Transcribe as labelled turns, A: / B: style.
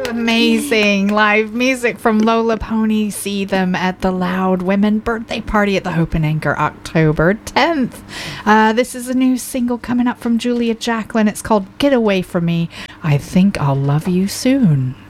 A: Amazing live music from Lola Pony. See them at the Loud Women birthday party at the Hope and Anchor October 10th. This is a new single coming up from Julia Jacqueline. It's called Get Away From Me. I Think I'll Love You Soon.